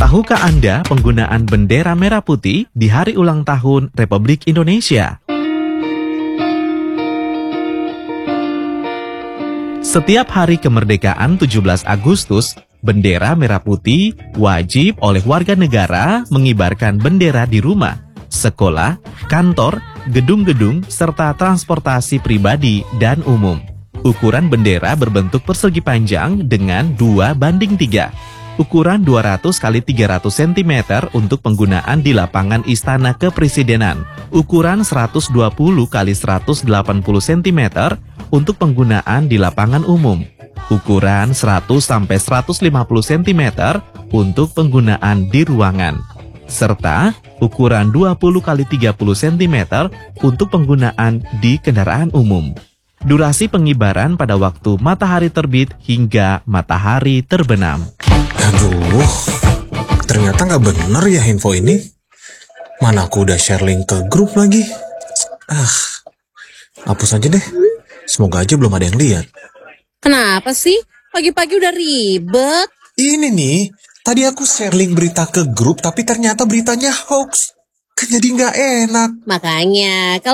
Tahukah Anda penggunaan bendera merah putih di hari ulang tahun Republik Indonesia? Setiap hari kemerdekaan 17 Agustus, bendera merah putih wajib oleh warga negara mengibarkan bendera di rumah, sekolah, kantor, gedung-gedung, serta transportasi pribadi dan umum. Ukuran bendera berbentuk persegi panjang dengan 2:3. Ukuran 200 x 300 cm untuk penggunaan di lapangan Istana Kepresidenan. Ukuran 120 x 180 cm untuk penggunaan di lapangan umum. Ukuran 100 sampai 150 cm untuk penggunaan di ruangan. Serta ukuran 20 x 30 cm untuk penggunaan di kendaraan umum. Durasi pengibaran pada waktu matahari terbit hingga matahari terbenam. Aduh, ternyata nggak bener ya info ini. Mana aku udah share link ke grup lagi. Hapus aja deh. Semoga aja belum ada yang lihat. Kenapa sih? Pagi-pagi udah ribet. Ini nih, tadi aku share link berita ke grup, tapi ternyata beritanya hoax. Kan jadi nggak enak. Makanya, kalau